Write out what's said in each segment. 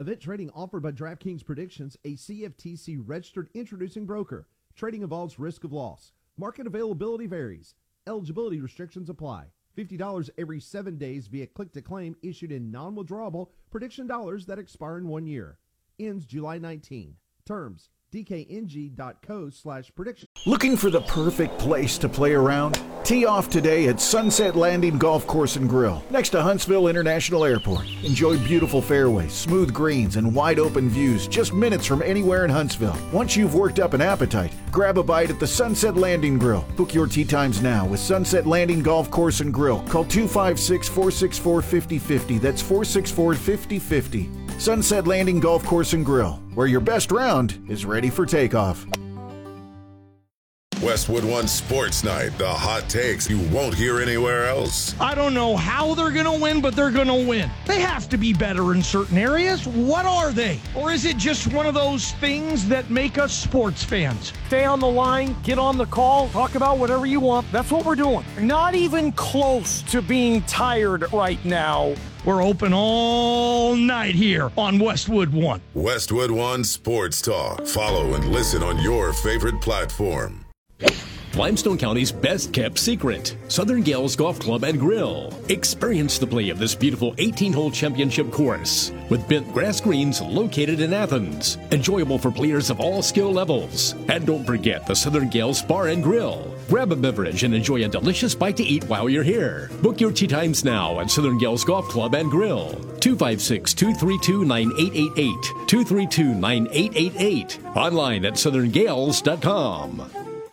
Event trading offered by DraftKings Predictions, a CFTC registered introducing broker. Trading involves risk of loss. Market availability varies. Eligibility restrictions apply. $50 every 7 days via click-to-claim issued in non-withdrawable prediction dollars that expire in 1 year. Ends July 19. Terms, dkng.co/prediction. Looking for the perfect place to play around? Tee off today at Sunset Landing Golf Course and Grill, next to Huntsville International Airport. Enjoy beautiful fairways, smooth greens, and wide open views just minutes from anywhere in Huntsville. Once you've worked up an appetite, grab a bite at the Sunset Landing Grill. Book your tee times now with Sunset Landing Golf Course and Grill. Call 256-464-5050. That's 464-5050. Sunset Landing Golf Course and Grill, where your best round is ready for takeoff. Westwood One Sports Night, the hot takes you won't hear anywhere else. I don't know how they're going to win, but they're going to win. They have to be better in certain areas. What are they? Or is it just one of those things that make us sports fans? Stay on the line, get on the call, talk about whatever you want. That's what we're doing. Not even close to being tired right now. We're open all night here on Westwood One. Westwood One Sports Talk. Follow and listen on your favorite platform. Limestone County's best-kept secret, Southern Gales Golf Club and Grill. Experience the play of this beautiful 18-hole championship course with bent grass greens located in Athens. Enjoyable for players of all skill levels. And don't forget the Southern Gales Bar and Grill. Grab a beverage and enjoy a delicious bite to eat while you're here. Book your tee times now at Southern Gales Golf Club and Grill. 256-232-9888. 232-9888. Online at southerngales.com.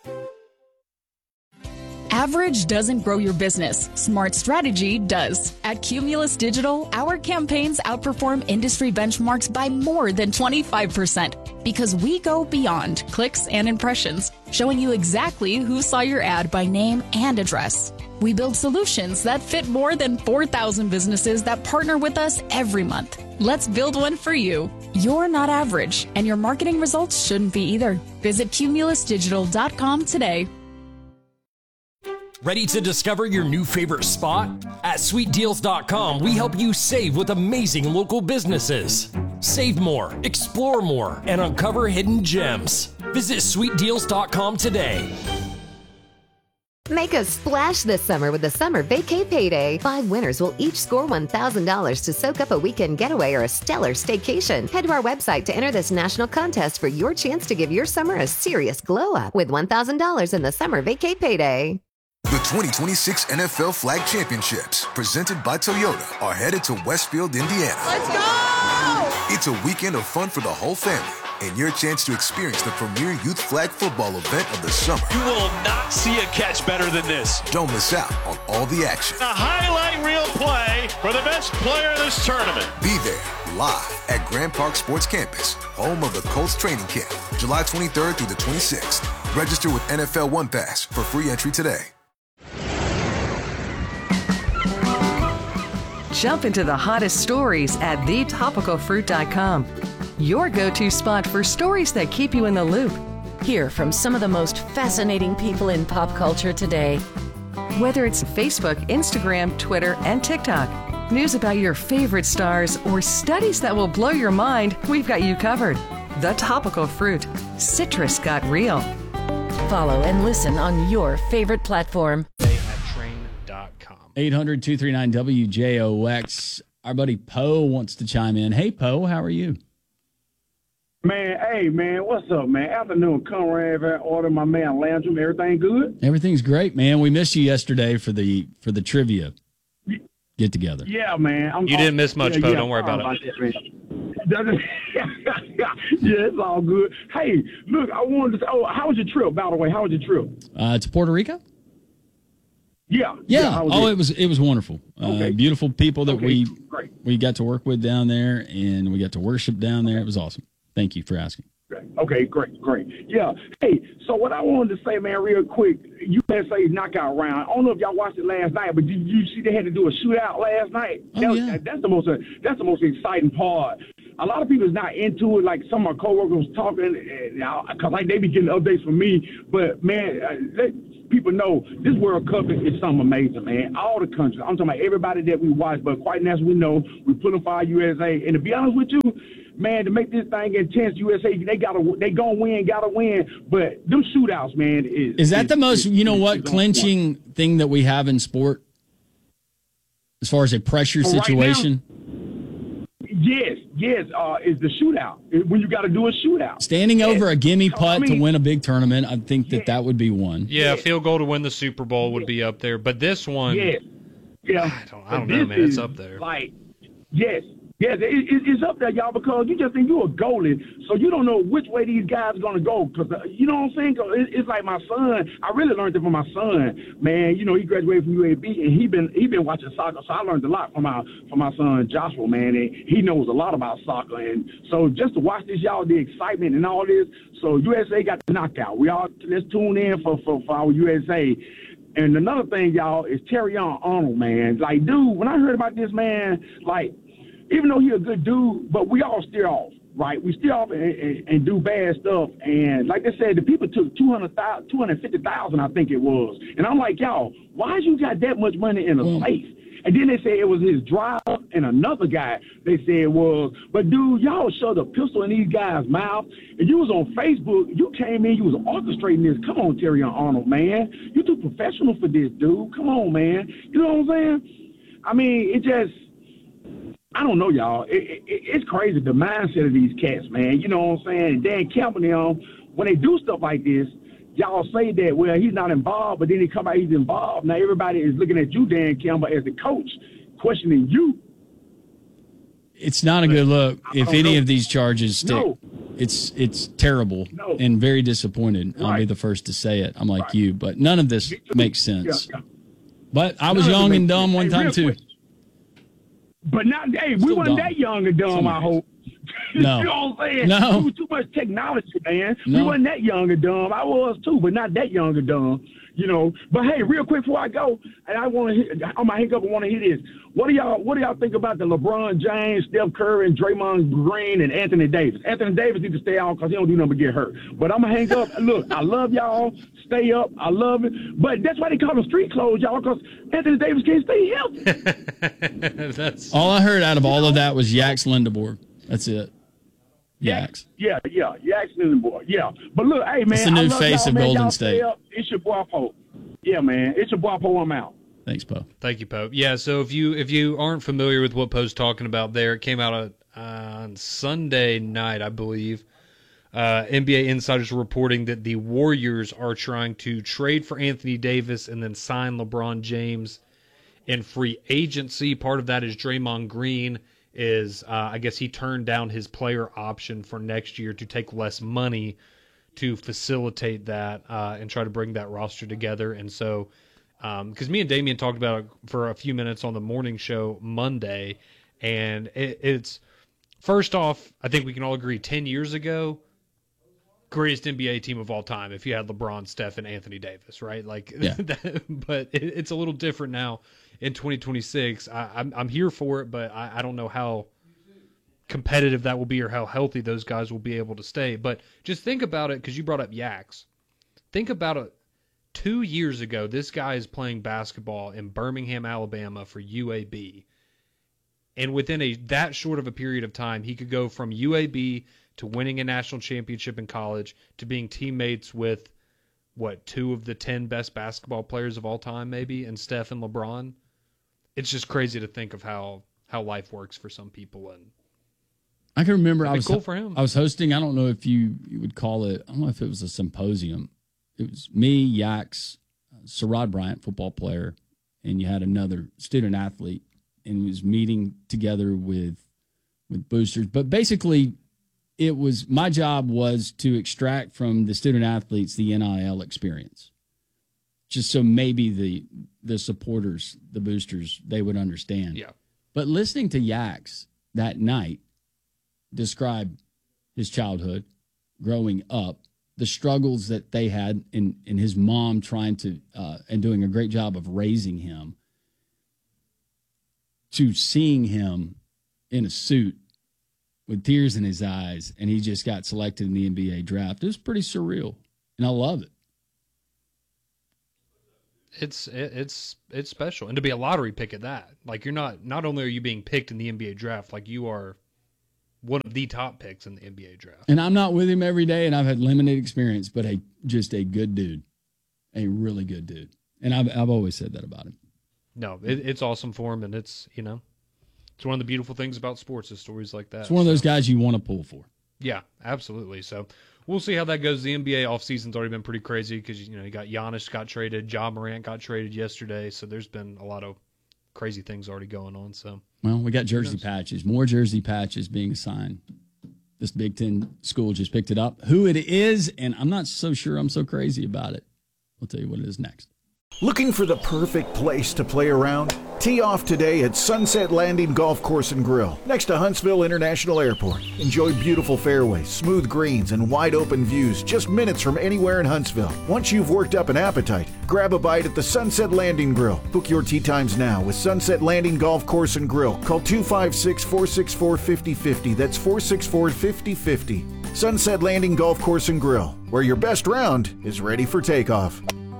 Average doesn't grow your business. Smart strategy does. At Cumulus Digital, our campaigns outperform industry benchmarks by more than 25% because we go beyond clicks and impressions, showing you exactly who saw your ad by name and address. We build solutions that fit more than 4,000 businesses that partner with us every month. Let's build one for you. You're not average, and your marketing results shouldn't be either. Visit cumulusdigital.com today. Ready to discover your new favorite spot? At sweetdeals.com, we help you save with amazing local businesses. Save more, explore more, and uncover hidden gems. Visit sweetdeals.com today. Make a splash this summer with the Summer Vacay Payday. 5 winners will each score $1,000 to soak up a weekend getaway or a stellar staycation. Head to our website to enter this national contest for your chance to give your summer a serious glow up with $1,000 in the Summer Vacay Payday. The 2026 NFL Flag Championships, presented by Toyota, are headed to Westfield, Indiana. Let's go! It's a weekend of fun for the whole family and your chance to experience the premier youth flag football event of the summer. You will not see a catch better than this. Don't miss out on all the action. A highlight reel play for the best player of this tournament. Be there live at Grand Park Sports Campus, home of the Colts training camp, July 23rd through the 26th. Register with NFL One Pass for free entry today. Jump into the hottest stories at thetopicalfruit.com. Your go-to spot for stories that keep you in the loop. Hear from some of the most fascinating people in pop culture today. Whether it's Facebook, Instagram, Twitter, and TikTok, news about your favorite stars, or studies that will blow your mind, we've got you covered. The Topical Fruit. Citrus got real. Follow and listen on your favorite platform. 800-239-WJOX. Our buddy Poe wants to chime in. Hey, Poe, how are you? Man, hey, man, what's up, man? Afternoon, come right over and order my man Landrum. Everything good? Everything's great, man. We missed you yesterday for the trivia get together. Yeah, man. You didn't miss much, Poe. Don't worry about it. Yeah, it's all good. Hey, look, I wanted to say, how was your trip, by the way? How was your trip? To Puerto Rico? Yeah. It was wonderful. Okay. Beautiful people that Great. we got to work with down there, and we got to worship down there. It was awesome. Thank you for asking. Okay, great. Yeah. Hey, so what I wanted to say, man, real quick, USA knockout round. I don't know if y'all watched it last night, but did you see they had to do a shootout last night? That's the most exciting part. A lot of people is not into it. Like some of my coworkers talking, because like they be getting updates from me. But man, people know this World Cup is something amazing, man. All the countries. I'm talking about everybody that we watch, but quite naturally we know we put them for our USA. And to be honest with you, man, to make this thing intense, USA, they gonna win, gotta win. But them shootouts, man, is that the most, clinching thing that we have in sport? As far as a pressure situation? Right now, yes, is the shootout. When you got to do a shootout. Standing over a gimme putt to win a big tournament, I think that would be one. Yeah, field goal to win the Super Bowl would be up there. But this one, yeah. I don't know, man. It's up there. Yes, it's up there, y'all, because you just think you're a goalie, so you don't know which way these guys are going to go. Because, you know what I'm saying? It's like my son. I really learned it from my son. Man, he graduated from UAB, and he been watching soccer, so I learned a lot from my son, Joshua, man. And he knows a lot about soccer. And so just to watch this, y'all, the excitement and all this. So USA got the knockout. Let's tune in for our USA. And another thing, y'all, is Terrion Arnold, man. Like, dude, when I heard about this, man, like, even though he's a good dude, but we all steer off, right? We steer off and do bad stuff. And like they said, the people took $250,000, I think it was. And I'm like, y'all, why you got that much money in a safe? And then they say it was his driver and another guy they said it was. But, dude, y'all shoved a pistol in these guys' mouth. And you was on Facebook. You came in. You was orchestrating this. Come on, Terrion Arnold, man. You too professional for this, dude. Come on, man. You know what I'm saying? I mean, it just – I don't know, y'all. It's crazy, the mindset of these cats, man. You know what I'm saying? And Dan Campbell, when they do stuff like this, y'all say that, well, he's not involved, but then he come out, he's involved. Now everybody is looking at you, Dan Campbell, as the coach, questioning you. It's not a good look if any of these charges stick. No. It's terrible and very disappointed. Right. I'll be the first to say it. I'm like you, but none of this makes sense. Yeah. But I was young and dumb one time too. But not, we wasn't that young and dumb, I hope. No. You know what I'm saying? No. It was too much technology, man. No. We wasn't that young and dumb. I was too, but not that young and dumb. But hey, real quick before I go, and I'm gonna hang up and want to hear this. What do y'all think about the LeBron James, Steph Curry, and Draymond Green and Anthony Davis? Anthony Davis needs to stay out because he don't do nothing but get hurt. But I'm gonna hang up. Look, I love y'all. Stay up. I love it. But that's why they call them street clothes, y'all, because Anthony Davis can't stay healthy. That's all I heard out of all of that was Yax Lindeborg. That's it. Yax. Yeah. Yax Lindeborg. Yeah. But look, hey, man. It's the new face of Golden State. It's your boy Poe. Yeah, man. It's your boy Poe. I'm out. Thanks, Poe. Thank you, Poe. Yeah, so if you aren't familiar with what Poe's talking about there, it came out on Sunday night, I believe. NBA insiders reporting that the Warriors are trying to trade for Anthony Davis and then sign LeBron James in free agency. Part of that is Draymond Green is, I guess he turned down his player option for next year to take less money to facilitate that and try to bring that roster together. And so, because me and Damian talked about it for a few minutes on the morning show Monday, and it's first off, I think we can all agree 10 years ago, greatest NBA team of all time if you had LeBron, Steph, and Anthony Davis, right? Like, yeah. But it's a little different now in 2026. I'm here for it, but I don't know how competitive that will be or how healthy those guys will be able to stay. But just think about it, because you brought up Yax. Think about it. 2 years ago, this guy is playing basketball in Birmingham, Alabama for UAB. And within that short of a period of time, he could go from UAB to winning a national championship in college to being teammates with, two of the 10 best basketball players of all time, maybe, and Steph and LeBron. It's just crazy to think of how life works for some people. And I can remember I was cool for him. I was hosting, I don't know if you would call it, I don't know if it was a symposium. It was me, Yax, Sherrod Bryant, football player, and you had another student athlete, and was meeting together with boosters. But basically, it was my job was to extract from the student athletes the NIL experience, just so maybe the supporters, the boosters, they would understand. Yeah. But listening to Yax that night describe his childhood, growing up, the struggles that they had, in his mom trying to and doing a great job of raising him, to seeing him in a suit with tears in his eyes, and he just got selected in the NBA draft. It was pretty surreal, and I love it. It's special, and to be a lottery pick at that. Like, you're not only are you being picked in the NBA draft, like you are one of the top picks in the NBA draft. And I'm not with him every day, and I've had limited experience, but just a good dude, a really good dude. And I've always said that about him. No, it's awesome for him, and it's it's one of the beautiful things about sports is stories like that. It's one of those guys you want to pull for. Yeah, absolutely. So we'll see how that goes. The NBA offseason's already been pretty crazy because you got Giannis got traded, Ja Morant got traded yesterday, so there's been a lot of crazy things already going on. So well, we got jersey patches, more jersey patches being assigned. This Big Ten school just picked it up. Who it is, and I'm not so sure I'm so crazy about it. I'll tell you what it is next. Looking for the perfect place to play around? Tee off today at Sunset Landing Golf Course and Grill, next to Huntsville International Airport. Enjoy beautiful fairways, smooth greens, and wide open views just minutes from anywhere in Huntsville. Once you've worked up an appetite, grab a bite at the Sunset Landing Grill. Book your tee times now with Sunset Landing Golf Course and Grill. Call 256-464-5050. That's 464-5050. Sunset Landing Golf Course and Grill, where your best round is ready for takeoff.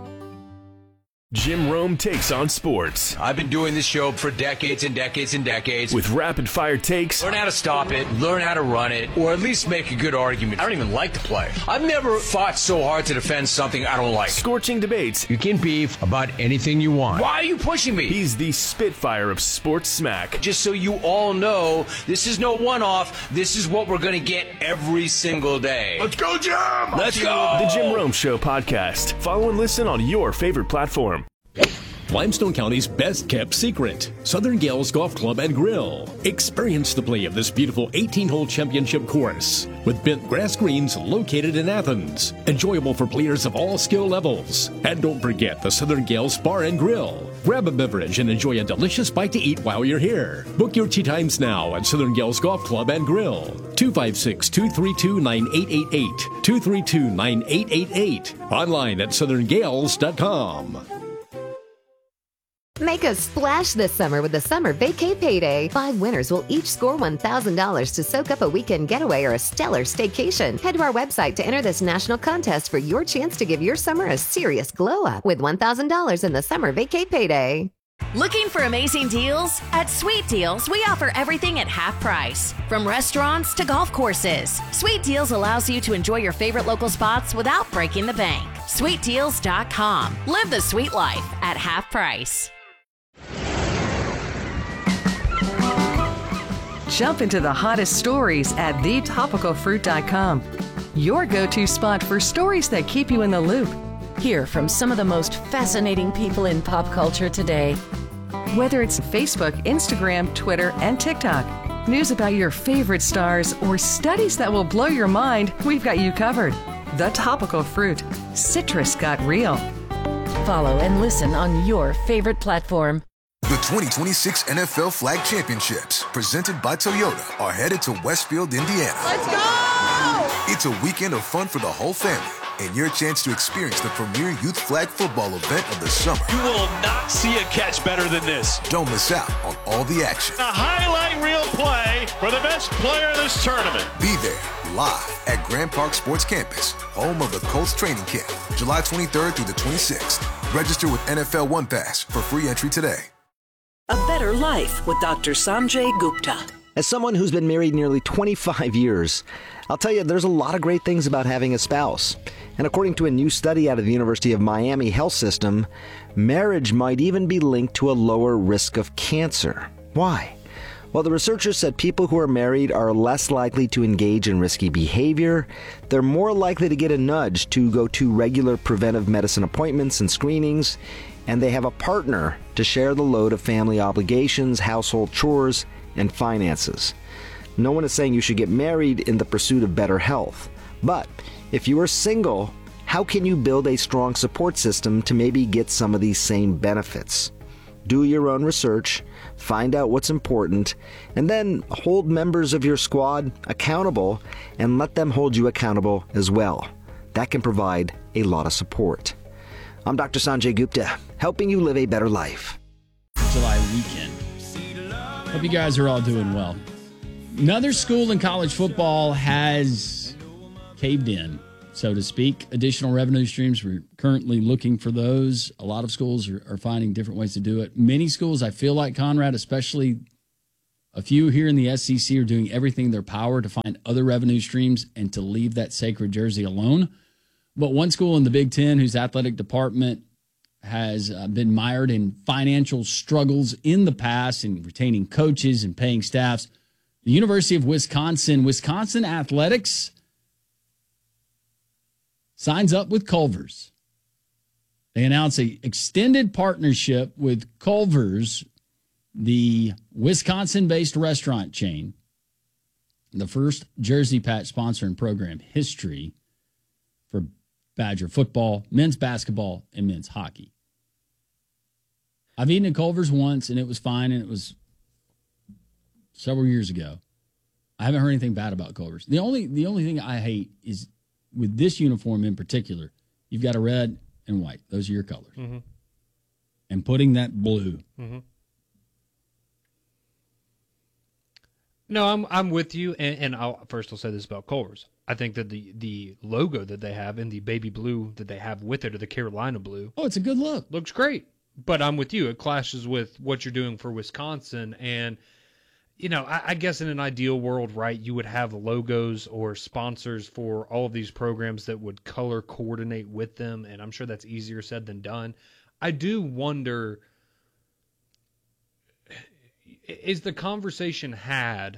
Jim Rome takes on sports. I've been doing this show for decades and decades and decades. With rapid-fire takes. Learn how to stop it, learn how to run it, or at least make a good argument. I don't even like to play. I've never fought so hard to defend something I don't like. Scorching debates. You can beef about anything you want. Why are you pushing me? He's the Spitfire of sports smack. Just so you all know, this is no one-off. This is what we're going to get every single day. Let's go, Jim! Let's go! The Jim Rome Show podcast. Follow and listen on your favorite platform. Limestone County's best-kept secret, Southern Gales Golf Club and Grill. Experience the play of this beautiful 18-hole championship course with bent grass greens located in Athens. Enjoyable for players of all skill levels. And don't forget the Southern Gales Bar and Grill. Grab a beverage and enjoy a delicious bite to eat while you're here. Book your tee times now at Southern Gales Golf Club and Grill. 256-232-9888. 232-9888. Online at southerngales.com. Make a splash this summer with the Summer Vacay Payday. 5 winners will each score $1,000 to soak up a weekend getaway or a stellar staycation. Head to our website to enter this national contest for your chance to give your summer a serious glow up with $1,000 in the Summer Vacay Payday. Looking for amazing deals? At Sweet Deals, we offer everything at half price. From restaurants to golf courses, Sweet Deals allows you to enjoy your favorite local spots without breaking the bank. SweetDeals.com. Live the sweet life at half price. Jump into the hottest stories at thetopicalfruit.com. Your go-to spot for stories that keep you in the loop. Hear from some of the most fascinating people in pop culture today. Whether it's Facebook, Instagram, Twitter, and TikTok, news about your favorite stars, or studies that will blow your mind, we've got you covered. The Topical Fruit. Citrus got real. Follow and listen on your favorite platform. The 2026 NFL Flag Championships, presented by Toyota, are headed to Westfield, Indiana. Let's go! It's a weekend of fun for the whole family and your chance to experience the premier youth flag football event of the summer. You will not see a catch better than this. Don't miss out on all the action. A highlight reel play for the best player in this tournament. Be there live at Grand Park Sports Campus, home of the Colts training camp, July 23rd through the 26th. Register with NFL One Pass for free entry today. A better life with Dr. Sanjay Gupta. As someone who's been married nearly 25 years, I'll tell you there's a lot of great things about having a spouse. And according to a new study out of the University of Miami Health System, marriage might even be linked to a lower risk of cancer. Why? Well, the researchers said people who are married are less likely to engage in risky behavior, they're more likely to get a nudge to go to regular preventive medicine appointments and screenings, and they have a partner to share the load of family obligations, household chores, and finances. No one is saying you should get married in the pursuit of better health. But if you are single, how can you build a strong support system to maybe get some of these same benefits? Do your own research, find out what's important, and then hold members of your squad accountable and let them hold you accountable as well. That can provide a lot of support. I'm Dr. Sanjay Gupta, helping you live a better life. July weekend. Hope you guys are all doing well. Another school in college football has caved in so to speak, additional revenue streams. We're currently looking for those. A lot of schools are finding different ways to do it. Many schools, I feel like, Conrad, especially a few here in the SEC, are doing everything in their power to find other revenue streams and to leave that sacred jersey alone. But one school in the Big Ten whose athletic department has been mired in financial struggles in the past and retaining coaches and paying staffs, the University of Wisconsin. Wisconsin Athletics signs up with Culver's. They announce an extended partnership with Culver's, the Wisconsin-based restaurant chain, the first jersey patch sponsor in program history for Badger football, men's basketball, and men's hockey. I've eaten at Culver's once, and it was fine, and it was several years ago. I haven't heard anything bad about Culver's. The only thing I hate is with this uniform in particular, you've got a red and white. Those are your colors. Mm-hmm. And putting that blue. Mm-hmm. No, I'm with you, and I'll say this about Culver's. I think that the logo that they have and the baby blue that they have with it, or the Carolina blue. Oh, it's a good look. Looks great. But I'm with you. It clashes with what you're doing for Wisconsin. And, you know, I guess in an ideal world, right, you would have logos or sponsors for all of these programs that would color coordinate with them. And I'm sure that's easier said than done. I do wonder, is the conversation had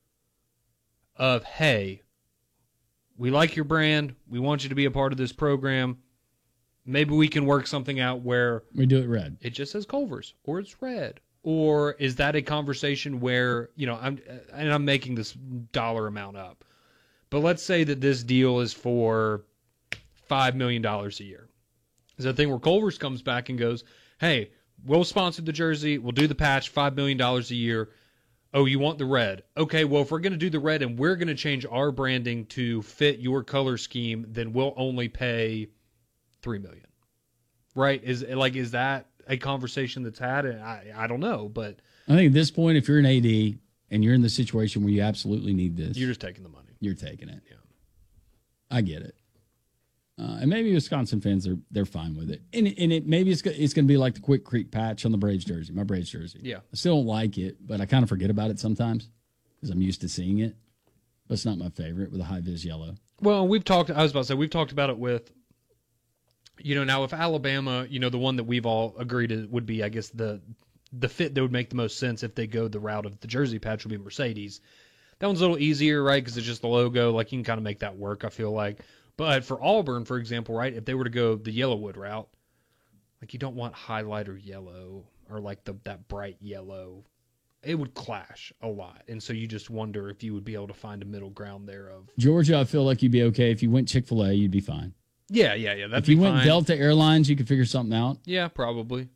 of, hey, we like your brand, we want you to be a part of this program, maybe we can work something out where we do it red, it just says Culver's, or it's red? Or is that a conversation where, you know, I'm making this dollar amount up, but let's say that this deal is for $5 million a year. Is that a thing where Culver's comes back and goes, hey, we'll sponsor the jersey, we'll do the patch, $5 million a year. Oh, you want the red? Okay, well, if we're going to do the red and we're going to change our branding to fit your color scheme, then we'll only pay $3 million. Right? Is that a conversation that's had? I don't know, but I think at this point, if you're an AD and you're in the situation where you absolutely need this, you're just taking the money. You're taking it. Yeah, I get it. And maybe Wisconsin fans they're fine with it, and it maybe it's going to be like the Quick Creek patch on the Braves jersey, my Braves jersey. Yeah, I still don't like it, but I kind of forget about it sometimes because I'm used to seeing it. But it's not my favorite with a high vis yellow. Well, we've talked about it with, you know, now if Alabama, you know, the one that we've all agreed would be, I guess, the fit that would make the most sense if they go the route of the jersey patch would be Mercedes. That one's a little easier, right? Because it's just the logo. Like, you can kind of make that work, I feel like. But for Auburn, for example, right, if they were to go the Yellowwood route, like, you don't want highlighter yellow or like that bright yellow. It would clash a lot. And so you just wonder if you would be able to find a middle ground there of Georgia. I feel like you'd be okay. If you went Chick-fil-A, you'd be fine. Yeah. If you went Delta Airlines, you could figure something out. Yeah, probably.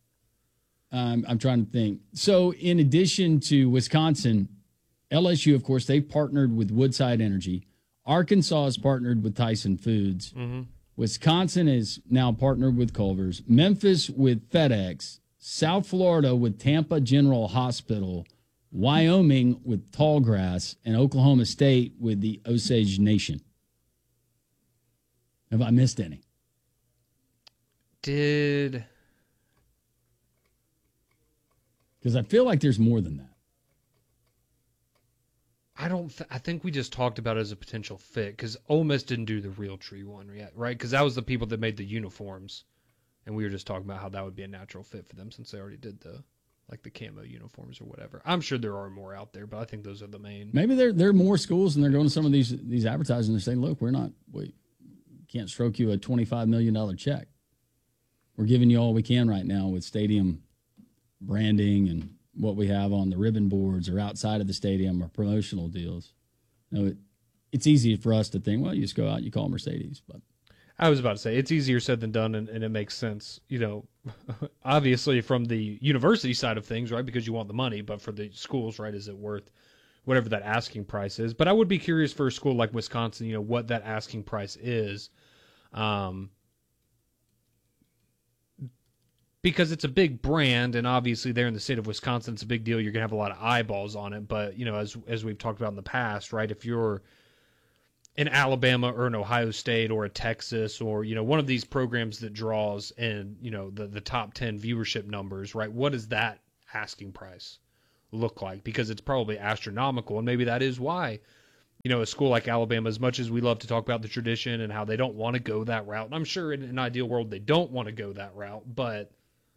I'm trying to think. So in addition to Wisconsin, LSU, of course, they've partnered with Woodside Energy. Arkansas has partnered with Tyson Foods. Mm-hmm. Wisconsin is now partnered with Culver's. Memphis with FedEx. South Florida with Tampa General Hospital. Wyoming with Tallgrass. And Oklahoma State with the Osage Nation. Have I missed any? Because I feel like there's more than that. I think we just talked about it as a potential fit because Ole Miss didn't do the Real Tree one yet, right? Because that was the people that made the uniforms, and we were just talking about how that would be a natural fit for them since they already did the camo uniforms or whatever. I'm sure there are more out there, but I think those are the main. Maybe there are more schools, and they're going to some of these advertising. They're saying, "Look, we can't stroke you a $25 million check. We're giving you all we can right now with stadium branding and what we have on the ribbon boards or outside of the stadium or promotional deals." No, it's easy for us to think, well, you just go out, you call Mercedes. But I was about to say, it's easier said than done, and it makes sense, you know, obviously from the university side of things, right, because you want the money, but for the schools, right, is it worth whatever that asking price is? But I would be curious for a school like Wisconsin, you know, what that asking price is. Because it's a big brand, and obviously there in the state of Wisconsin, it's a big deal. You're going to have a lot of eyeballs on it. But, you know, as we've talked about in the past, right, if you're an Alabama or an Ohio State or a Texas or, one of these programs that draws in, the top 10 viewership numbers, right? What does that asking price look like? Because it's probably astronomical, and maybe that is why, a school like Alabama, as much as we love to talk about the tradition and how they don't want to go that route, and I'm sure in an ideal world they don't want to go that route, but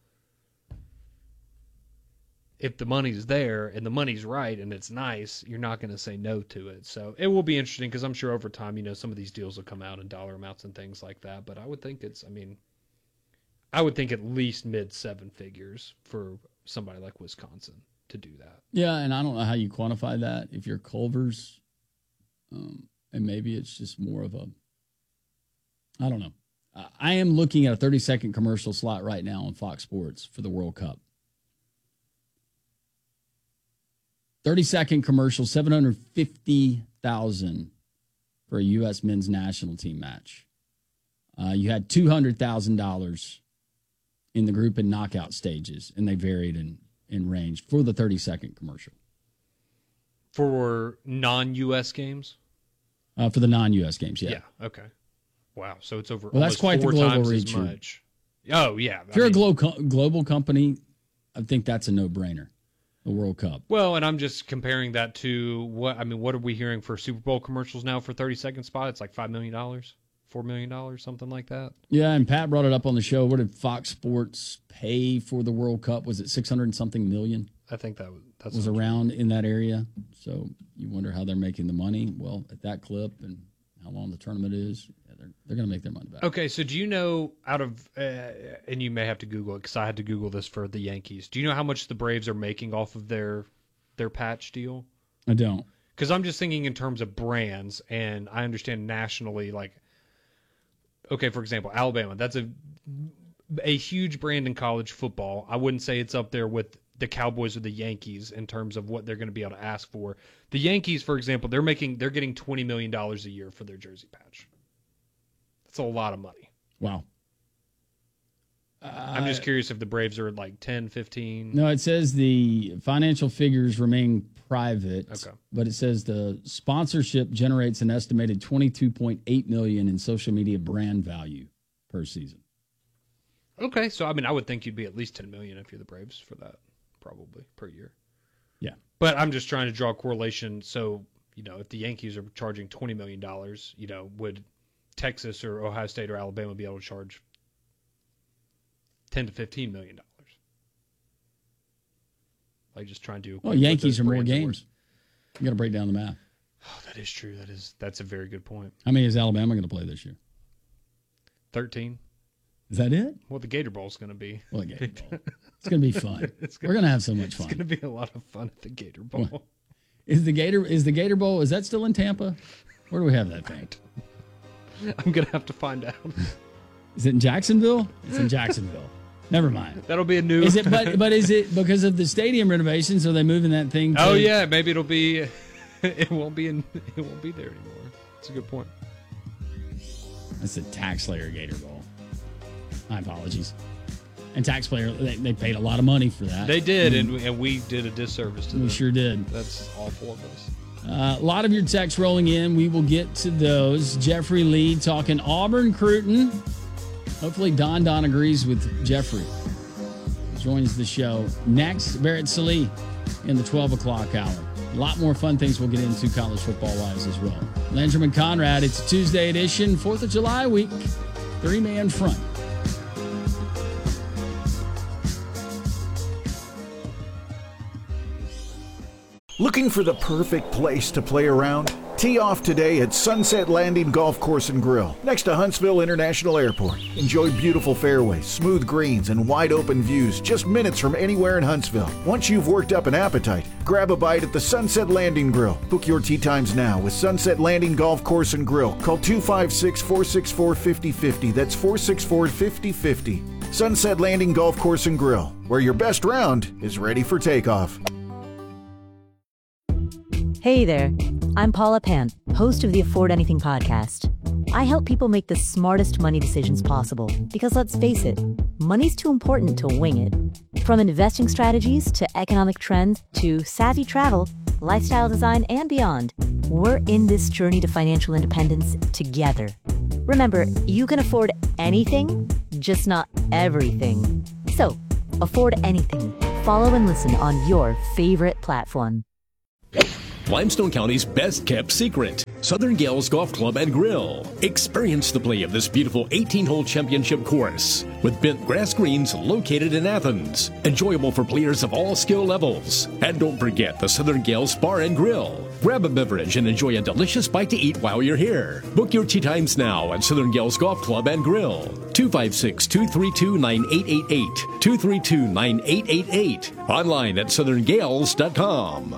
if the money's there and the money's right and it's nice, you're not going to say no to it. So it will be interesting because I'm sure over time, some of these deals will come out in dollar amounts and things like that. But I would think I would think at least mid 7 figures for somebody like Wisconsin to do that. Yeah, and I don't know how you quantify that. If you're Culver's, and maybe it's just more of a, I don't know. I am looking at a 30-second commercial slot right now on Fox Sports for the World Cup. 30-second commercial, $750,000 for a U.S. men's national team match. You had $200,000 in the group and knockout stages, and they varied in range for the 30-second commercial. For non-U.S. games? For the non-U.S. games, yeah. Yeah, okay. Wow, so it's over well, that's quite the global reach. Much. Oh, yeah. If you're a global company, I think that's a no-brainer. The World Cup. Well, and I'm just comparing that to what are we hearing for Super Bowl commercials now for 30-second spot? It's like $5 million, $4 million, something like that. Yeah, and Pat brought it up on the show. What did Fox Sports pay for the World Cup? Was it 600 and something million? I think that was around in that area. So you wonder how they're making the money. Well, at that clip and how long the tournament is, they're going to make their money back. Okay, so do you know out of, and you may have to Google it because I had to Google this for the Yankees. Do you know how much the Braves are making off of their patch deal? I don't. Because I'm just thinking in terms of brands, and I understand nationally, like, okay, for example, Alabama, that's a huge brand in college football. I wouldn't say it's up there with the Cowboys or the Yankees in terms of what they're going to be able to ask for. The Yankees, for example, they're getting $20 million a year for their jersey patch. That's a lot of money. Wow. I'm just curious if the Braves are at like 10, 15. No, it says the financial figures remain private. Okay. But it says the sponsorship generates an estimated $22.8 million in social media brand value per season. Okay, so I would think you'd be at least $10 million if you're the Braves for that, probably per year. Yeah. But I'm just trying to draw a correlation. So, if the Yankees are charging $20 million, would Texas or Ohio State or Alabama be able to charge $10 to $15 million? Like just trying to. Well, Yankees are more games. You got to break down the math. Oh, that is true. That's a very good point. How many is Alabama going to play this year? 13. Is that it? Well, the Gator Bowl is going to be. Well, the Gator Bowl. It's going to be fun. We're going to have so much fun. It's going to be a lot of fun at the Gator Bowl. What? Is the Gator Bowl? Is that still in Tampa? Where do we have that thing? I'm going to have to find out. Is it in Jacksonville? It's in Jacksonville. Never mind. That'll be a new. Is it? But is it because of the stadium renovations? Are they moving that thing? Oh yeah, maybe it'll be. It won't be there anymore. That's a good point. That's the TaxSlayer Gator Bowl. My apologies. And TaxSlayer, they paid a lot of money for that. They did, and we did a disservice to them. We sure did. That's awful of us. A lot of your texts rolling in. We will get to those. Jeffrey Lee talking Auburn Cruton. Hopefully Don agrees with Jeffrey. Joins the show next. Barrett Sallee in the 12 o'clock hour. A lot more fun things we'll get into college football-wise as well. Landrum and Conrad, it's a Tuesday edition, 4th of July week, 3-man front. Looking for the perfect place to play around? Tee off today at Sunset Landing Golf Course and Grill, next to Huntsville International Airport. Enjoy beautiful fairways, smooth greens, and wide open views just minutes from anywhere in Huntsville. Once you've worked up an appetite, grab a bite at the Sunset Landing Grill. Book your tee times now with Sunset Landing Golf Course and Grill. Call 256-464-5050. That's 464-5050. Sunset Landing Golf Course and Grill, where your best round is ready for takeoff. Hey there, I'm Paula Pan, host of the Afford Anything podcast. I help people make the smartest money decisions possible because let's face it, money's too important to wing it. From investing strategies to economic trends to savvy travel, lifestyle design, and beyond. We're in this journey to financial independence together. Remember, you can afford anything, just not everything. So, afford anything. Follow and listen on your favorite platform. Limestone County's best kept secret, Southern Gales Golf Club and Grill. Experience the play of this beautiful 18-hole championship course with bent grass greens located in Athens. Enjoyable for players of all skill levels. And don't forget the Southern Gales Bar and Grill. Grab a beverage and enjoy a delicious bite to eat while you're here. Book your tee times now at Southern Gales Golf Club and Grill. 256-232-9888. 232-9888. Online at southerngales.com.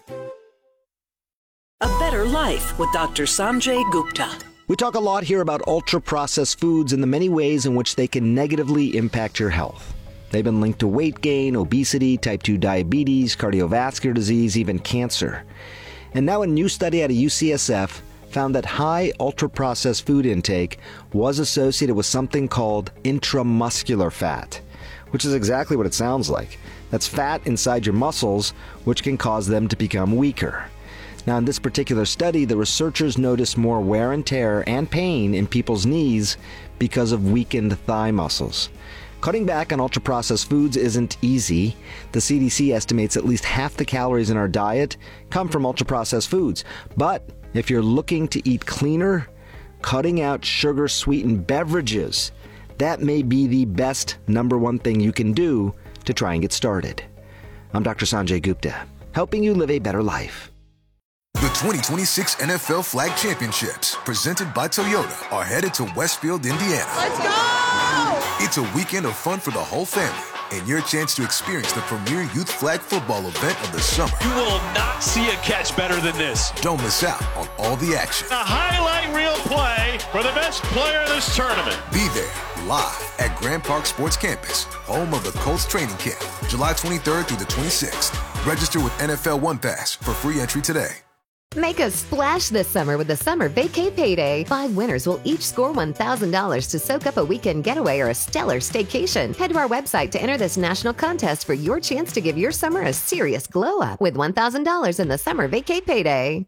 A Better Life with Dr. Sanjay Gupta. We talk a lot here about ultra-processed foods and the many ways in which they can negatively impact your health. They've been linked to weight gain, obesity, type 2 diabetes, cardiovascular disease, even cancer. And now a new study out of UCSF found that high ultra-processed food intake was associated with something called intramuscular fat, which is exactly what it sounds like. That's fat inside your muscles, which can cause them to become weaker. Now, in this particular study, the researchers noticed more wear and tear and pain in people's knees because of weakened thigh muscles. Cutting back on ultra-processed foods isn't easy. The CDC estimates at least half the calories in our diet come from ultra-processed foods. But if you're looking to eat cleaner, cutting out sugar-sweetened beverages, that may be the best number one thing you can do to try and get started. I'm Dr. Sanjay Gupta, helping you live a better life. The 2026 NFL Flag Championships, presented by Toyota, are headed to Westfield, Indiana. Let's go! It's a weekend of fun for the whole family and your chance to experience the premier youth flag football event of the summer. You will not see a catch better than this. Don't miss out on all the action. A highlight reel play for the best player of this tournament. Be there live at Grand Park Sports Campus, home of the Colts training camp, July 23rd through the 26th. Register with NFL One Pass for free entry today. Make a splash this summer with the Summer Vacay Payday. 5 winners will each score $1,000 to soak up a weekend getaway or a stellar staycation. Head to our website to enter this national contest for your chance to give your summer a serious glow-up with $1,000 in the Summer Vacay Payday.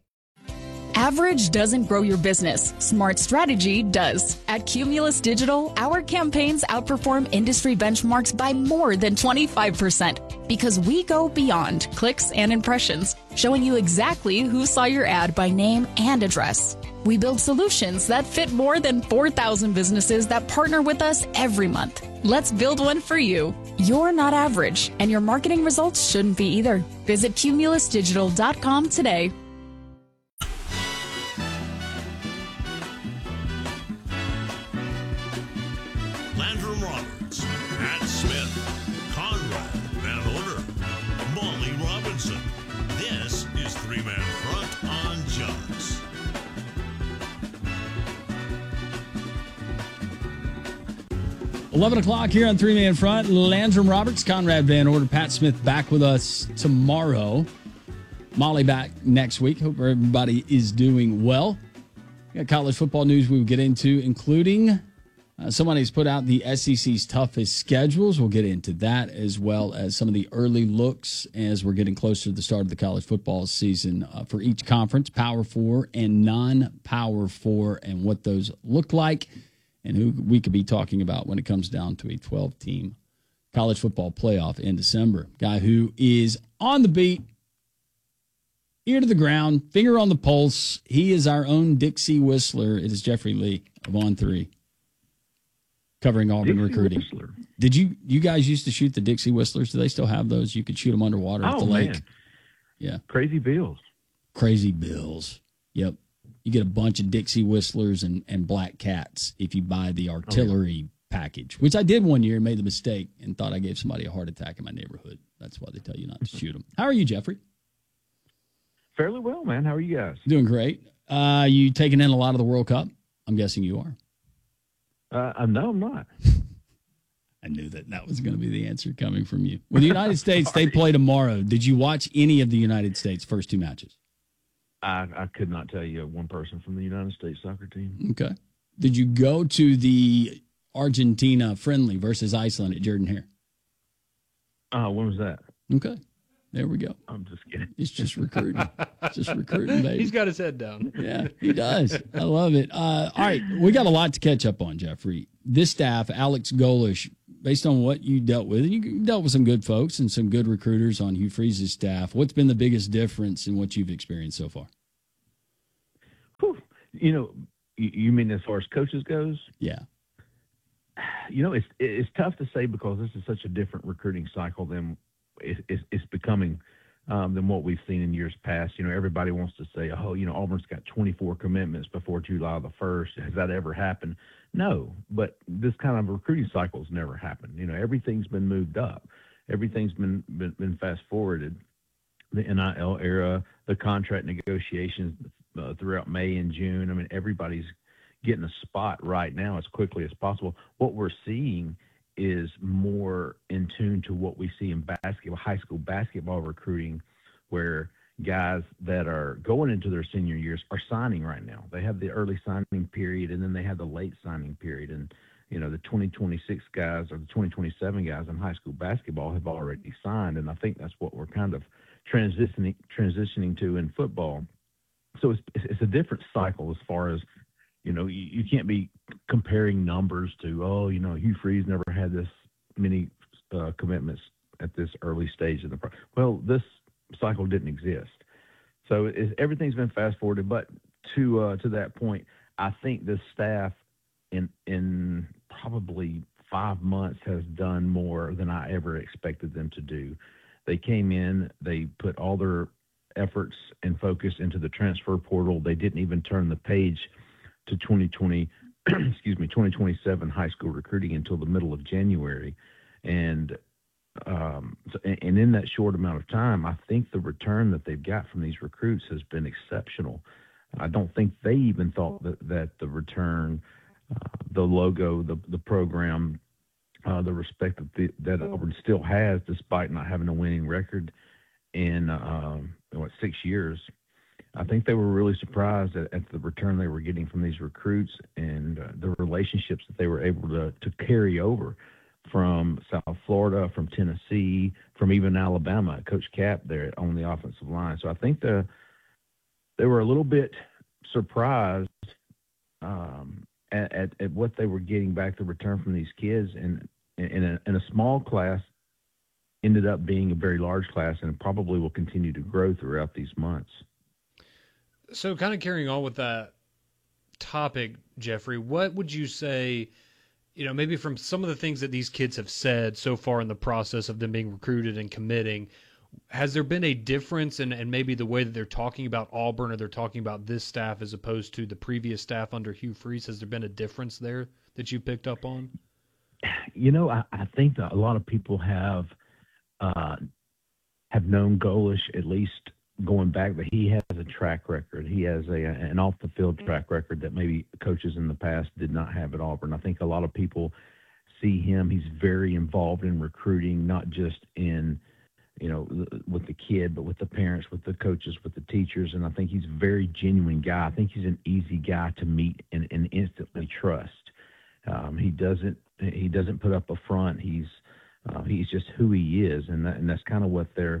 Average doesn't grow your business. Smart strategy does. At Cumulus Digital, our campaigns outperform industry benchmarks by more than 25% because we go beyond clicks and impressions, showing you exactly who saw your ad by name and address. We build solutions that fit more than 4,000 businesses that partner with us every month. Let's build one for you. You're not average, and your marketing results shouldn't be either. Visit cumulusdigital.com today. Landrum Roberts, Pat Smith, Conrad Van Order, Molly Robinson. This is Three-Man Front on Jugs. $11 o'clock here on Three-Man Front. Landrum Roberts, Conrad Van Order, Pat Smith back with us tomorrow. Molly back next week. Hope everybody is doing well. We got college football news we will get into, including somebody's put out the SEC's toughest schedules. We'll get into that, as well as some of the early looks as we're getting closer to the start of the college football season for each conference, Power 4 and non-Power 4, and what those look like, and who we could be talking about when it comes down to a 12-team college football playoff in December. Guy who is on the beat, ear to the ground, finger on the pulse. He is our own Dixie Whistler. It is Jeffrey Lee of On3, covering Auburn recruiting. Whistler. Did you guys used to shoot the Dixie Whistlers? Do they still have those? You could shoot them underwater at the lake. Man. Yeah. Crazy Bills. Crazy Bills. Yep. You get a bunch of Dixie Whistlers and Black Cats if you buy the artillery package, which I did one year and made the mistake and thought I gave somebody a heart attack in my neighborhood. That's why they tell you not to shoot them. How are you, Jeffrey? Fairly well, man. How are you guys? Doing great. You taking in a lot of the World Cup? I'm guessing you are. No, I'm not. I knew that was going to be the answer coming from you. Well, the United States, they play tomorrow. Did you watch any of the United States' first 2 matches? I could not tell you one person from the United States soccer team. Okay. Did you go to the Argentina friendly versus Iceland at Jordan-Hare? When was that? Okay. There we go. I'm just kidding. It's just recruiting. Just recruiting, baby. He's got his head down. Yeah, he does. I love it. All right, we got a lot to catch up on, Jeffrey. This staff, Alex Golesh, based on what you dealt with, you dealt with some good folks and some good recruiters on Hugh Freeze's staff. What's been the biggest difference in what you've experienced so far? You know, you mean as far as coaches goes? Yeah. You know, it's tough to say because this is such a different recruiting cycle than it's becoming than what we've seen in years past. You know, everybody wants to say, oh, you know, Auburn's got 24 commitments before July the 1st. Has that ever happened? No, but this kind of recruiting cycle has never happened. You know, everything's been moved up. Everything's been fast forwarded. The NIL era, the contract negotiations throughout May and June. I mean, everybody's getting a spot right now as quickly as possible. What we're seeing is more in tune to what we see in basketball, high school basketball recruiting, where guys that are going into their senior years are signing right now. They have the early signing period, and then they have the late signing period. And, you know, the 2026 guys or the 2027 guys in high school basketball have already signed, and I think that's what we're kind of transitioning to in football. So it's a different cycle as far as, you know, you can't be comparing numbers to, oh, you know, Hugh Freeze never had this many commitments at this early stage of the process. Well, this cycle didn't exist. So everything's been fast forwarded. But to that point, I think this staff in probably 5 months has done more than I ever expected them to do. They came in, they put all their efforts and focus into the transfer portal. They didn't even turn the page to 2027 high school recruiting until the middle of January. And in that short amount of time, I think the return that they've got from these recruits has been exceptional. I don't think they even thought that the return, the logo, the program, the respect that Auburn still has, despite not having a winning record in 6 years. I think they were really surprised at the return they were getting from these recruits and the relationships that they were able to carry over from South Florida, from Tennessee, from even Alabama. Coach Cap there on the offensive line. So I think they were a little bit surprised at what they were getting back, the return from these kids, and in a small class ended up being a very large class, and probably will continue to grow throughout these months. So kind of carrying on with that topic, Jeffrey, what would you say, you know, maybe from some of the things that these kids have said so far in the process of them being recruited and committing, has there been a difference in maybe the way that they're talking about Auburn, or they're talking about this staff as opposed to the previous staff under Hugh Freeze? Has there been a difference there that you picked up on? You know, I think that a lot of people have known Golesh, at least going back, but he has a track record. He has an off-the-field track record that maybe coaches in the past did not have at Auburn. I think a lot of people see him. He's very involved in recruiting, not just in, you know, with the kid, but with the parents, with the coaches, with the teachers. And I think he's a very genuine guy. I think he's an easy guy to meet and instantly trust. He doesn't put up a front. He's just who he is, and that's kind of what their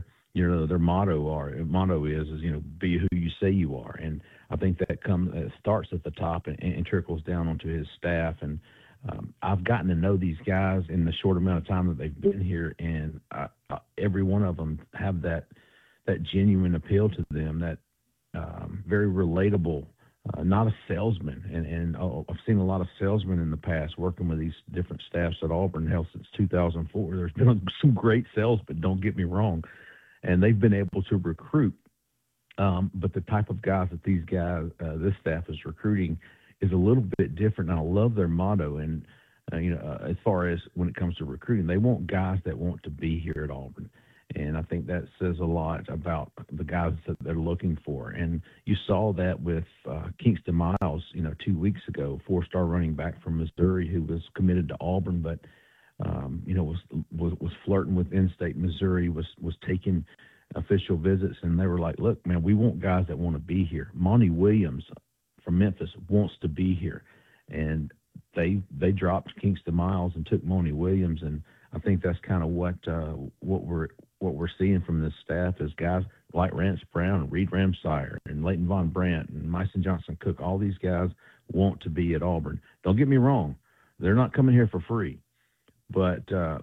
motto is, you know, be who you say you are. And I think that starts at the top and trickles down onto his staff. And I've gotten to know these guys in the short amount of time that they've been here, and every one of them have that genuine appeal to them, that very relatable, not a salesman. And I've seen a lot of salesmen in the past working with these different staffs at Auburn. Hell, since 2004, there's been some great salesmen, don't get me wrong, and they've been able to recruit. But the type of guys that this staff is recruiting is a little bit different. And I love their motto. And, as far as when it comes to recruiting, they want guys that want to be here at Auburn. And I think that says a lot about the guys that they're looking for. And you saw that with Kingston Miles, 2 weeks ago, 4-star running back from Missouri who was committed to Auburn, but was flirting with in-state Missouri, was taking official visits, and they were like, look, man, we want guys that want to be here. Monty Williams from Memphis wants to be here. And they dropped Kingston Miles and took Monty Williams, and I think that's kind of what what we're seeing from this staff is guys like Rance Brown and Reed Ramsire and Leighton Von Brandt and Myson Johnson Cook. All these guys want to be at Auburn. Don't get me wrong; they're not coming here for free, but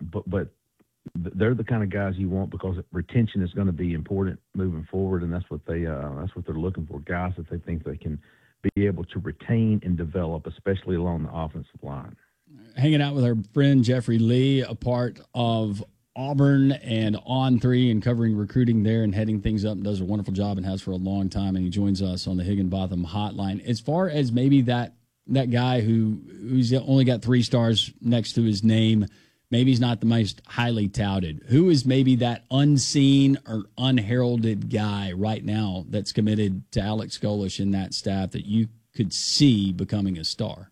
they're the kind of guys you want because retention is going to be important moving forward, and that's what they're looking for. Guys that they think they can be able to retain and develop, especially along the offensive line. Hanging out with our friend Jeffrey Lee, a part of Auburn and On3 and covering recruiting there and heading things up, and does a wonderful job and has for a long time, and he joins us on the Higginbotham hotline. As far as maybe that guy who's only got 3 stars next to his name, maybe he's not the most highly touted. Who is maybe that unseen or unheralded guy right now that's committed to Alex Golesh in that staff that you could see becoming a star?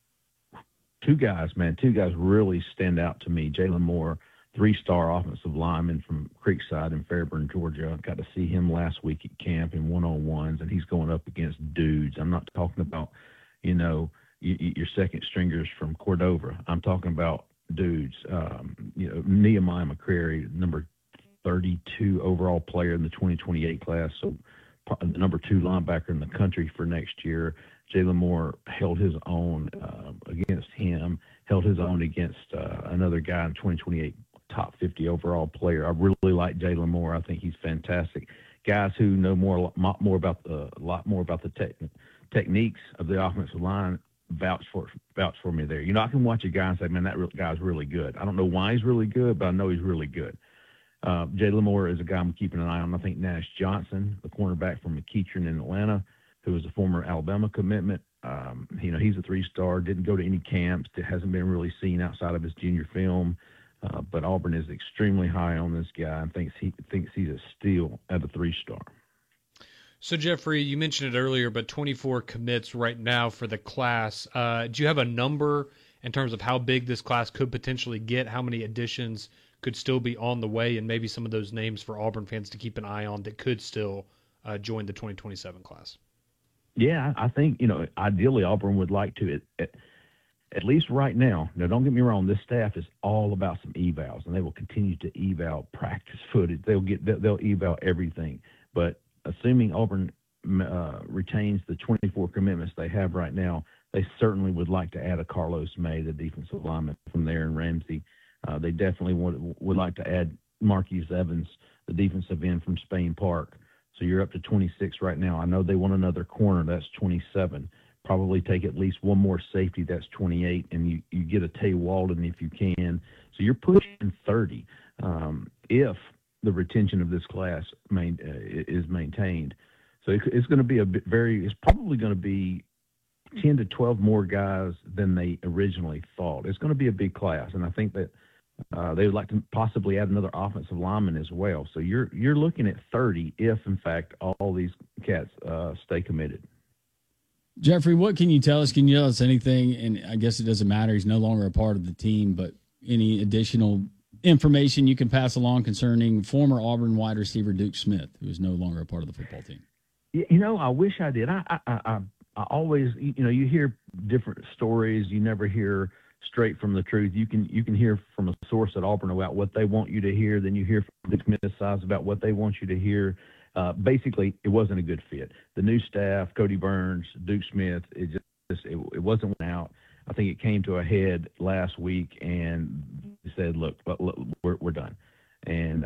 Two guys really stand out to me. Jalen Moore, 3-star offensive lineman from Creekside in Fairburn, Georgia. I got to see him last week at camp in one-on-ones, and he's going up against dudes. I'm not talking about, your second stringers from Cordova. I'm talking about dudes. Nehemiah McCrary, number 32 overall player in the 2028 class, so the number 2 linebacker in the country for next year. Jalen Moore held his own against him, held his own against another guy in 2028 top 50 overall player. I really like Jalen Moore. I think he's fantastic. Guys who know a lot more about the techniques of the offensive line vouch for me there. I can watch a guy and say, man, that guy's really good. I don't know why he's really good, but I know he's really good. Jalen Moore is a guy I'm keeping an eye on. I think Nash Johnson, the cornerback from McEachern in Atlanta, who was a former Alabama commitment. He's a 3-star, didn't go to any camps, hasn't been really seen outside of his junior film. But Auburn is extremely high on this guy and thinks he's a steal at a 3-star. So, Jeffrey, you mentioned it earlier, but 24 commits right now for the class. Do you have a number in terms of how big this class could potentially get? How many additions could still be on the way, and maybe some of those names for Auburn fans to keep an eye on that could still join the 2027 class? Yeah, I think, ideally Auburn would like to, at least right now. Now, don't get me wrong, this staff is all about some evals, and they will continue to eval practice footage. They'll eval everything. But assuming Auburn retains the 24 commitments they have right now, they certainly would like to add a Carlos May, the defensive lineman from there, and Ramsey. They definitely would like to add Marquise Evans, the defensive end from Spain Park. So you're up to 26 right now. I know they want another corner. That's 27. Probably take at least one more safety. That's 28. And you get a Tay Walden if you can. So you're pushing 30 if the retention of this class is maintained. So it's going to be it's probably going to be 10 to 12 more guys than they originally thought. It's going to be a big class. And I think that they would like to possibly add another offensive lineman as well. So you're looking at 30 if, in fact, all these cats stay committed. Jeffrey, what can you tell us? Can you tell us anything? And I guess it doesn't matter. He's no longer a part of the team, but any additional information you can pass along concerning former Auburn wide receiver Duke Smith, who is no longer a part of the football team? I wish I did. I always, you hear different stories. You never hear straight from the truth. You can hear from a source at Auburn about what they want you to hear. Then you hear from Duke Smith's side about what they want you to hear. Basically, it wasn't a good fit. The new staff, Cody Burns, Duke Smith, it wasn't out. I think it came to a head last week, and they said, "Look, we're done." And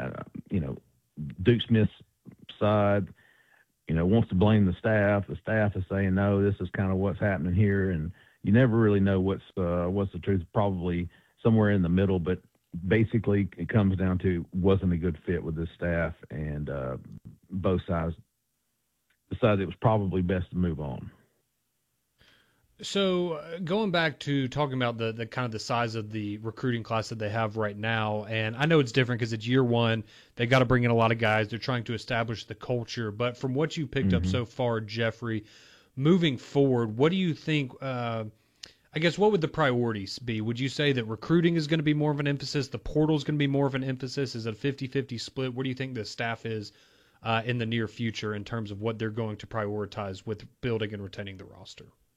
Duke Smith's side, wants to blame the staff. The staff is saying, "No, this is kind of what's happening here," and you never really know what's the truth. Probably somewhere in the middle, but basically it comes down to wasn't a good fit with the staff, and both sides decided it was probably best to move on. So going back to talking about the kind of the size of the recruiting class that they have right now, and I know it's different because it's year one. They got to bring in a lot of guys. They're trying to establish the culture. But from what you picked up so far, Jeffrey, moving forward, what do you think? I guess what would the priorities be? Would you say that recruiting is going to be more of an emphasis? The portal is going to be more of an emphasis? Is it a 50-50 split? Where do you think the staff is in the near future in terms of what they're going to prioritize with building and retaining the roster?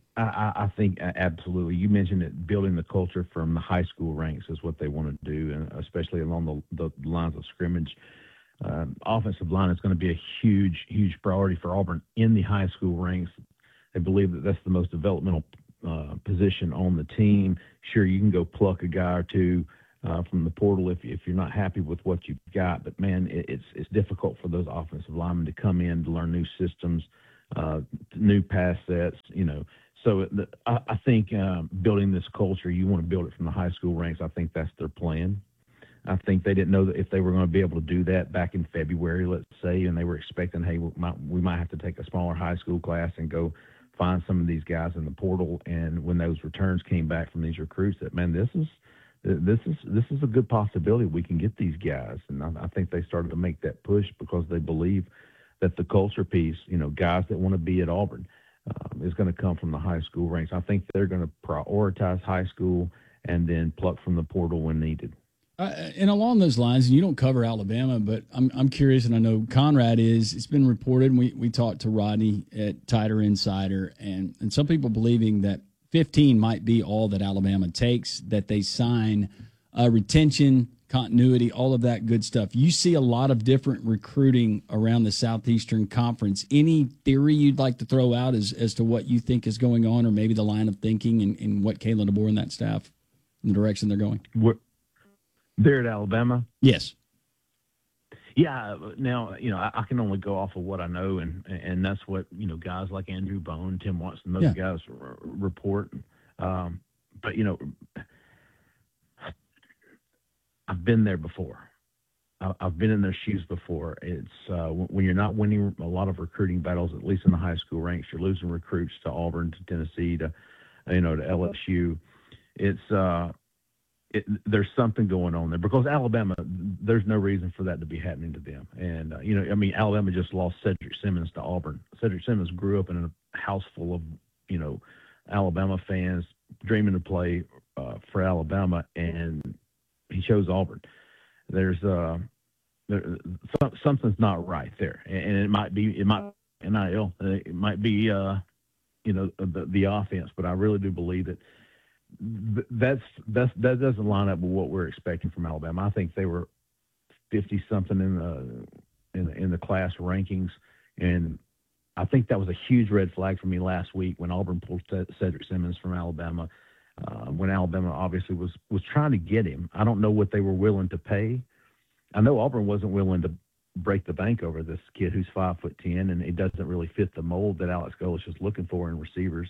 I think absolutely. You mentioned it, building the culture from the high school ranks is what they want to do, and especially along the lines of scrimmage. Offensive line is going to be a huge, huge priority for Auburn in the high school ranks. They believe that that's the most developmental position on the team. Sure, you can go pluck a guy or two from the portal if you're not happy with what you've got, but man, it's difficult for those offensive linemen to come in to learn new systems, new pass sets, So I think building this culture, you want to build it from the high school ranks. I think that's their plan. I think they didn't know that if they were going to be able to do that back in February, let's say, and they were expecting, hey, we might have to take a smaller high school class and go find some of these guys in the portal. And when those returns came back from these recruits, that, man, this is a good possibility we can get these guys. And I think they started to make that push because they believe that the culture piece, guys that want to be at Auburn, is going to come from the high school ranks. I think they're going to prioritize high school and then pluck from the portal when needed. And along those lines, and you don't cover Alabama, but I'm curious, and I know Conrad is. It's been reported, and we talked to Rodney at Tighter Insider, and some people believing that 15 might be all that Alabama takes, that they sign retention, continuity, all of that good stuff. You see a lot of different recruiting around the Southeastern Conference. Any theory you'd like to throw out as to what you think is going on, or maybe the line of thinking and what Kalen DeBoer and that staff, in the direction they're going? They're at Alabama? Yes. Yeah. Now, I can only go off of what I know, and that's what, guys like Andrew Bone, Tim Watson, those guys report. But, I've been there before. I've been in their shoes before. It's when you're not winning a lot of recruiting battles, at least in the high school ranks, you're losing recruits to Auburn, to Tennessee, to LSU. There's something going on there because Alabama, there's no reason for that to be happening to them. And, Alabama just lost Cedric Simmons to Auburn. Cedric Simmons grew up in a house full of, Alabama fans dreaming to play for Alabama, and he chose Auburn. Something's not right there. And it might be NIL. It might be, the offense, but I really do believe that that doesn't line up with what we're expecting from Alabama. I think they were 50-something in the class rankings, and I think that was a huge red flag for me last week when Auburn pulled Cedric Simmons from Alabama. When Alabama obviously was trying to get him. I don't know what they were willing to pay. I know Auburn wasn't willing to break the bank over this kid who's 5'10", and he doesn't really fit the mold that Alex Golesh is looking for in receivers.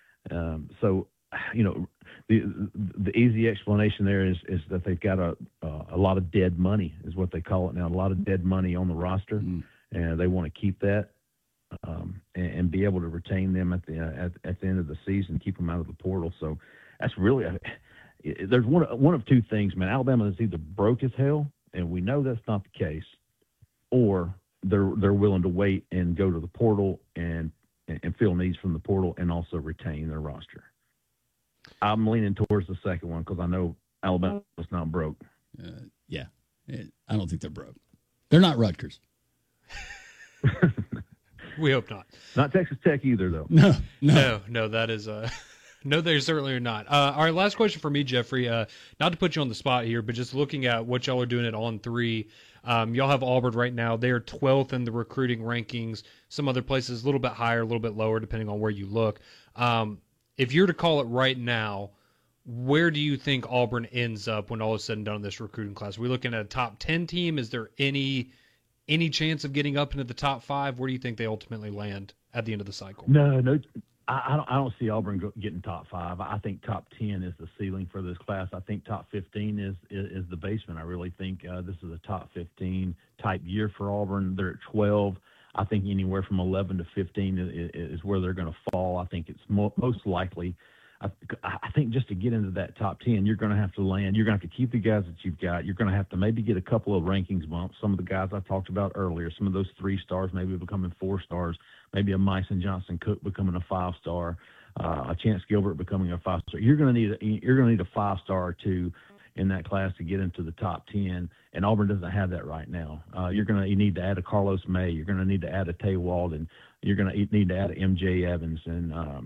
The easy explanation there is that they've got a lot of dead money, is what they call it now, a lot of dead money on the roster, and they want to keep that and be able to retain them at the end of the season, keep them out of the portal. So that's really there's one of two things, man. Alabama is either broke as hell, and we know that's not the case, or they're willing to wait and go to the portal and fill needs from the portal and also retain their roster. I'm leaning towards the second one because I know Alabama's not broke. I don't think they're broke. They're not Rutgers. We hope not. Not Texas Tech either, though. No, that is no, they certainly are not. All right, last question for me, Jeffrey. Not to put you on the spot here, but just looking at what y'all are doing at On 3, y'all have Auburn right now. They are 12th in the recruiting rankings. Some other places a little bit higher, a little bit lower, depending on where you look. If you're to call it right now, where do you think Auburn ends up when all is said and done in this recruiting class? Are we looking at a top 10 team? Is there any chance of getting up into the top 5? Where do you think they ultimately land at the end of the cycle? No. I don't see Auburn getting top 5. I think top 10 is the ceiling for this class. I think top 15 is the basement. I really think this is a top 15 type year for Auburn. They're at 12. I think anywhere from 11 to 15 is where they're going to fall. I think it's most likely. I think just to get into that top 10, you're going to have to land. You're going to have to keep the guys that you've got. You're going to have to maybe get a couple of rankings bumps. Some of the guys I talked about earlier, some of those 3 stars maybe becoming 4 stars, maybe a Myson Johnson Cook becoming a 5-star, a Chance Gilbert becoming a 5-star. You're going to need a 5-star or 2 in that class to get into the top 10, and Auburn doesn't have that right now. You need to add a Carlos May. You're going to need to add a Tay Walden. You're going to need to add a MJ Evans. And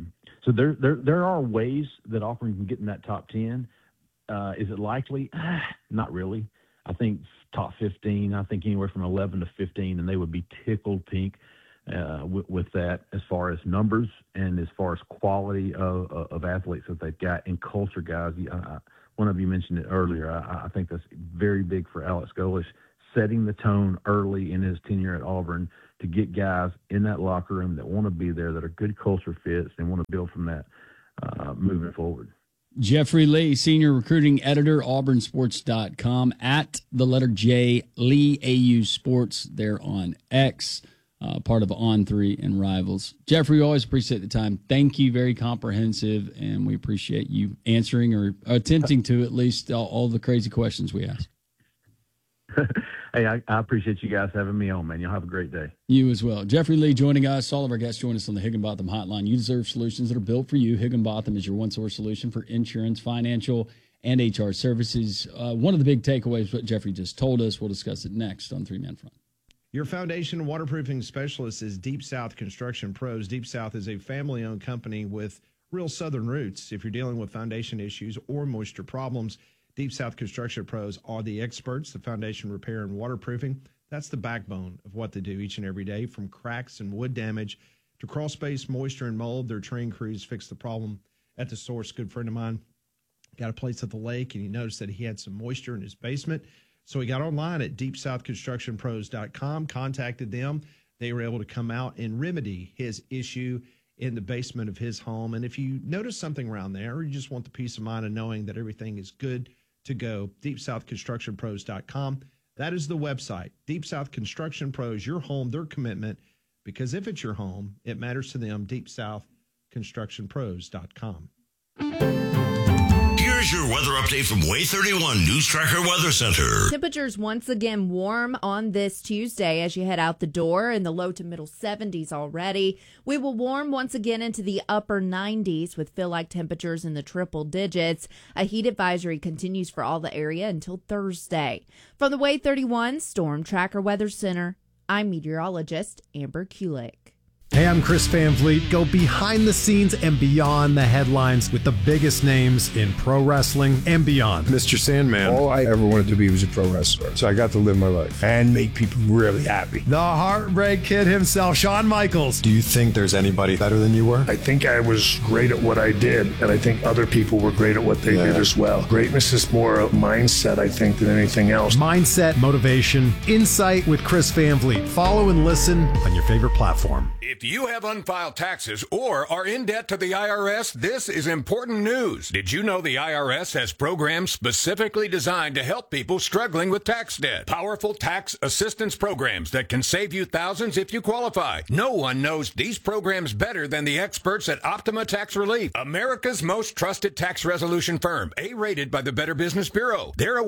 So there are ways that Auburn can get in that top 10. Is it likely? Not really. I think top 15. I think anywhere from 11 to 15, and they would be tickled pink with that as far as numbers and as far as quality of athletes that they've got and culture guys. One of you mentioned it earlier. I think that's very big for Alex Golesh, setting the tone early in his tenure at Auburn to get guys in that locker room that want to be there, that are good culture fits, and want to build from that moving forward. Jeffrey Lee, Senior Recruiting Editor, auburnsports.com, at the letter J, Lee AU Sports, there on X, part of On3 and Rivals. Jeffrey, we always appreciate the time. Thank you, very comprehensive, and we appreciate you answering or attempting to at least all the crazy questions we ask. Hey, I appreciate you guys having me on, man. Y'all have a great day. You as well. Jeffrey Lee joining us. All of our guests join us on the Higginbotham Hotline. You deserve solutions that are built for you. Higginbotham is your one-source solution for insurance, financial, and HR services. One of the big takeaways, what Jeffrey just told us. We'll discuss it next on Three Man Front. Your foundation waterproofing specialist is Deep South Construction Pros. Deep South is a family-owned company with real southern roots. If you're dealing with foundation issues or moisture problems, Deep South Construction Pros are the experts. The foundation repair and waterproofing, that's the backbone of what they do each and every day. From cracks and wood damage to crawl space, moisture, and mold, their trained crews fix the problem at the source. Good friend of mine got a place at the lake, and he noticed that he had some moisture in his basement. So he got online at deepsouthconstructionpros.com, contacted them. They were able to come out and remedy his issue in the basement of his home. And if you notice something around there, or you just want the peace of mind of knowing that everything is good to go, deepsouthconstructionpros.com. That is the website. Deep South Construction Pros, your home, their commitment, because if it's your home, it matters to them. deepsouthconstructionpros.com. Here's your weather update from Way 31 News Tracker Weather Center. Temperatures once again warm on this Tuesday as you head out the door, in the low to middle 70s already. We will warm once again into the upper 90s with feel-like temperatures in the triple digits. A heat advisory continues for all the area until Thursday. From the Way 31 Storm Tracker Weather Center, I'm meteorologist Amber Kulik. Hey, I'm Chris Van Vliet. Go behind the scenes and beyond the headlines with the biggest names in pro wrestling and beyond. Mr. Sandman, all I ever wanted to be was a pro wrestler. So I got to live my life and make people really happy. The Heartbreak Kid himself, Shawn Michaels. Do you think there's anybody better than you were? I think I was great at what I did, and I think other people were great at what they did as well. Greatness is more a mindset, I think, than anything else. Mindset, motivation, insight with Chris Van Vliet. Follow and listen on your favorite platform. If you have unfiled taxes or are in debt to the IRS, this is important news. Did you know the IRS has programs specifically designed to help people struggling with tax debt? Powerful tax assistance programs that can save you thousands if you qualify. No one knows these programs better than the experts at Optima Tax Relief, America's most trusted tax resolution firm, A-rated by the Better Business Bureau. They're